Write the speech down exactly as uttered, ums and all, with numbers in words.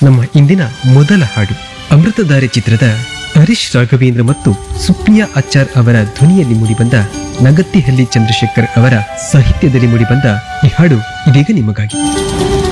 ನಮ್ಮ ಇಂದಿನ ಮೊದಲ ಹಾಡು ಅಮೃತಧಾರೆ ಚಿತ್ರದ ಹರೀಶ್ ರಾಘವೇಂದ್ರ ಮತ್ತು ಸುಪ್ರಿಯಾ ಆಚಾರ್ ಅವರ ಧ್ವನಿಯಲ್ಲಿ ಮೂಡಿಬಂದ ನಗತ್ತಿಹಳ್ಳಿ ಚಂದ್ರಶೇಖರ್ ಅವರ ಸಾಹಿತ್ಯದಲ್ಲಿ ಮೂಡಿಬಂದ ಈ ಹಾಡು ಇದೀಗ ನಿಮಗಾಗಿ.